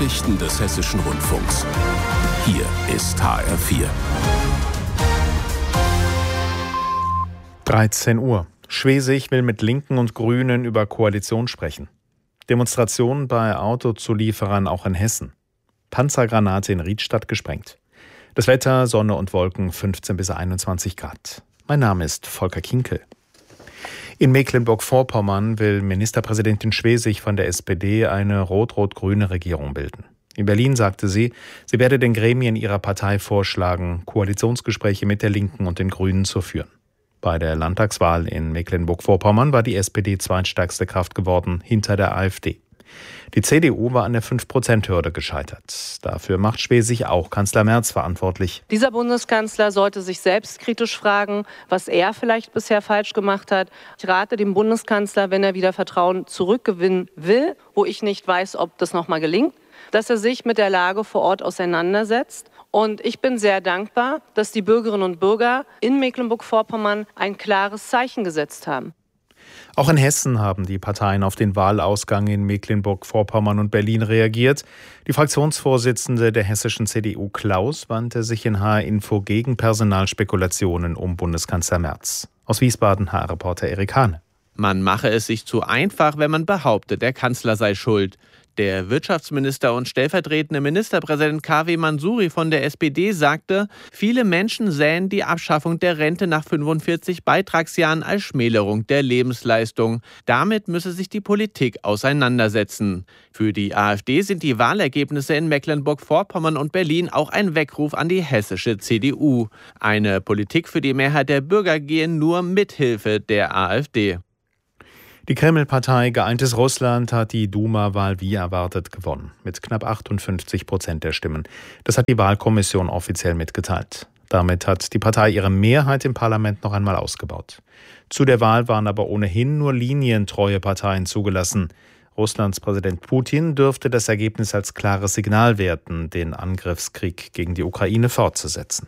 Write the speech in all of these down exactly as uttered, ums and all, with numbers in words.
Nachrichten des Hessischen Rundfunks. Hier ist H R vier. dreizehn Uhr. Schwesig will mit Linken und Grünen über Koalition sprechen. Demonstrationen bei Autozulieferern auch in Hessen. Panzergranate in Riedstadt gesprengt. Das Wetter, Sonne und Wolken, fünfzehn bis einundzwanzig Grad. Mein Name ist Volker Kinkel. In Mecklenburg-Vorpommern will Ministerpräsidentin Schwesig von der S P D eine rot-rot-grüne Regierung bilden. In Berlin sagte sie, sie werde den Gremien ihrer Partei vorschlagen, Koalitionsgespräche mit der Linken und den Grünen zu führen. Bei der Landtagswahl in Mecklenburg-Vorpommern war die S P D zweitstärkste Kraft geworden, hinter der AfD. Die C D U war an der fünf Prozent Hürde gescheitert. Dafür macht Schwesig auch Kanzler Merz verantwortlich. Dieser Bundeskanzler sollte sich selbstkritisch fragen, was er vielleicht bisher falsch gemacht hat. Ich rate dem Bundeskanzler, wenn er wieder Vertrauen zurückgewinnen will, wo ich nicht weiß, ob das nochmal gelingt, dass er sich mit der Lage vor Ort auseinandersetzt. Und ich bin sehr dankbar, dass die Bürgerinnen und Bürger in Mecklenburg-Vorpommern ein klares Zeichen gesetzt haben. Auch in Hessen haben die Parteien auf den Wahlausgang in Mecklenburg-Vorpommern und Berlin reagiert. Die Fraktionsvorsitzende der hessischen C D U Klaus wandte sich in H R-Info gegen Personalspekulationen um Bundeskanzler Merz. Aus Wiesbaden H R-Reporter Erik Hane. Man mache es sich zu einfach, wenn man behauptet, der Kanzler sei schuld. Der Wirtschaftsminister und stellvertretende Ministerpräsident K W Mansouri von der S P D sagte, viele Menschen sähen die Abschaffung der Rente nach fünfundvierzig Beitragsjahren als Schmälerung der Lebensleistung. Damit müsse sich die Politik auseinandersetzen. Für die AfD sind die Wahlergebnisse in Mecklenburg-Vorpommern und Berlin auch ein Weckruf an die hessische C D U. Eine Politik für die Mehrheit der Bürger gehe nur mit Hilfe der AfD. Die Kreml-Partei Geeintes Russland hat die Duma-Wahl wie erwartet gewonnen, mit knapp achtundfünfzig Prozent der Stimmen. Das hat die Wahlkommission offiziell mitgeteilt. Damit hat die Partei ihre Mehrheit im Parlament noch einmal ausgebaut. Zu der Wahl waren aber ohnehin nur linientreue Parteien zugelassen. Russlands Präsident Putin dürfte das Ergebnis als klares Signal werten, den Angriffskrieg gegen die Ukraine fortzusetzen.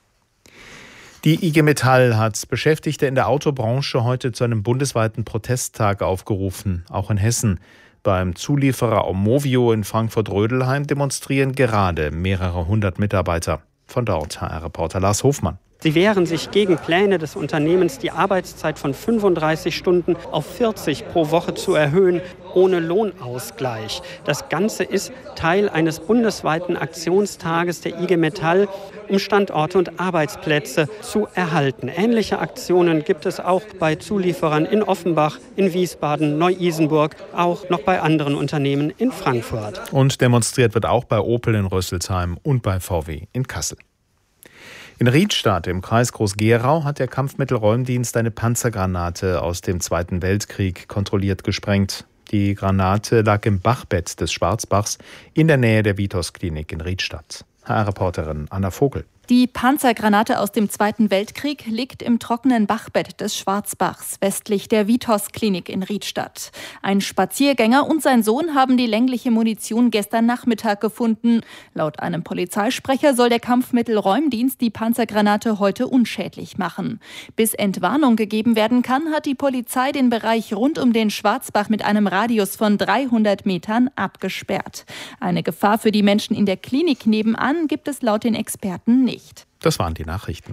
Die I G Metall hat Beschäftigte in der Autobranche heute zu einem bundesweiten Protesttag aufgerufen, auch in Hessen. Beim Zulieferer Aumovio in Frankfurt-Rödelheim demonstrieren gerade mehrere hundert Mitarbeiter. Von dort H R-Reporter Lars Hofmann. Sie wehren sich gegen Pläne des Unternehmens, die Arbeitszeit von fünfunddreißig Stunden auf vierzig pro Woche zu erhöhen, ohne Lohnausgleich. Das Ganze ist Teil eines bundesweiten Aktionstages der I G Metall, um Standorte und Arbeitsplätze zu erhalten. Ähnliche Aktionen gibt es auch bei Zulieferern in Offenbach, in Wiesbaden, Neu-Isenburg, auch noch bei anderen Unternehmen in Frankfurt. Und demonstriert wird auch bei Opel in Rüsselsheim und bei V W in Kassel. In Riedstadt im Kreis Groß-Gerau hat der Kampfmittelräumdienst eine Panzergranate aus dem Zweiten Weltkrieg kontrolliert gesprengt. Die Granate lag im Bachbett des Schwarzbachs in der Nähe der Vitos-Klinik in Riedstadt. H R-Reporterin Anna Vogel. Die Panzergranate aus dem Zweiten Weltkrieg liegt im trockenen Bachbett des Schwarzbachs, westlich der Vitos-Klinik in Riedstadt. Ein Spaziergänger und sein Sohn haben die längliche Munition gestern Nachmittag gefunden. Laut einem Polizeisprecher soll der Kampfmittelräumdienst die Panzergranate heute unschädlich machen. Bis Entwarnung gegeben werden kann, hat die Polizei den Bereich rund um den Schwarzbach mit einem Radius von dreihundert Metern abgesperrt. Eine Gefahr für die Menschen in der Klinik nebenan gibt es laut den Experten nicht. Das waren die Nachrichten.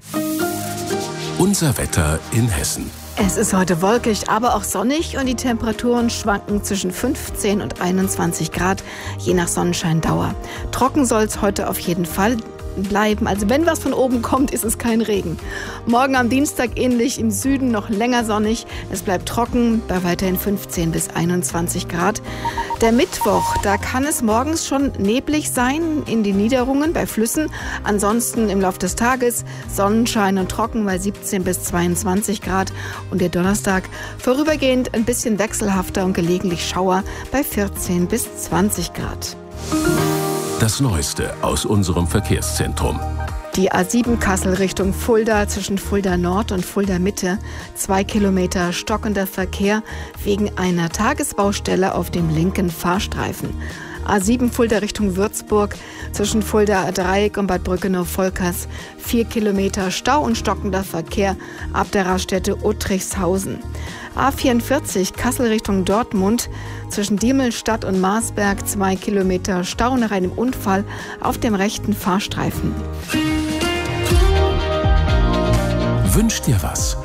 Unser Wetter in Hessen. Es ist heute wolkig, aber auch sonnig und die Temperaturen schwanken zwischen fünfzehn und einundzwanzig Grad, je nach Sonnenscheindauer. Trocken soll es heute auf jeden Fall bleiben. Also wenn was von oben kommt, ist es kein Regen. Morgen am Dienstag ähnlich, im Süden noch länger sonnig. Es bleibt trocken bei weiterhin fünfzehn bis einundzwanzig Grad. Der Mittwoch, da kann es morgens schon neblig sein in den Niederungen bei Flüssen. Ansonsten im Laufe des Tages Sonnenschein und trocken bei siebzehn bis zweiundzwanzig Grad. Und der Donnerstag vorübergehend ein bisschen wechselhafter und gelegentlich Schauer bei vierzehn bis zwanzig Grad. Das Neueste aus unserem Verkehrszentrum. Die A sieben Kassel Richtung Fulda zwischen Fulda Nord und Fulda Mitte. Zwei Kilometer stockender Verkehr wegen einer Tagesbaustelle auf dem linken Fahrstreifen. A sieben Fulda Richtung Würzburg zwischen Fulda Dreieck und Bad Brückenow-Volkers. Vier Kilometer Stau und stockender Verkehr ab der Raststätte Uttrichshausen. A vierundvierzig Kassel Richtung Dortmund zwischen Diemelstadt und Marsberg. Zwei Kilometer Stau nach einem Unfall auf dem rechten Fahrstreifen. Wünsch dir was.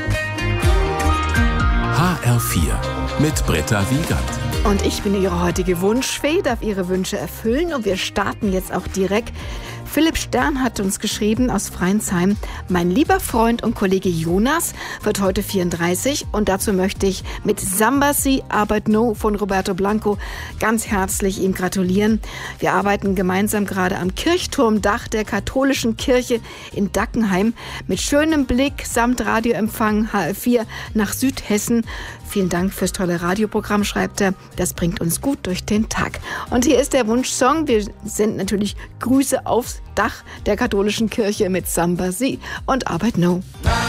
H R vier mit Britta Wiegand. Und ich bin Ihre heutige Wunschfee, darf Ihre Wünsche erfüllen. Und wir starten jetzt auch direkt. Philipp Stern hat uns geschrieben aus Freinsheim: Mein lieber Freund und Kollege Jonas wird heute vierunddreißig und dazu möchte ich mit Samba Si, Arbeit No von Roberto Blanco ganz herzlich ihm gratulieren. Wir arbeiten gemeinsam gerade am Kirchturmdach der katholischen Kirche in Dackenheim mit schönem Blick samt Radioempfang H R vier nach Südhessen. Vielen Dank fürs tolle Radioprogramm, schreibt er. Das bringt uns gut durch den Tag. Und hier ist der Wunschsong. Wir senden natürlich Grüße aufs Dach der katholischen Kirche mit Samba Si und Arbeit No.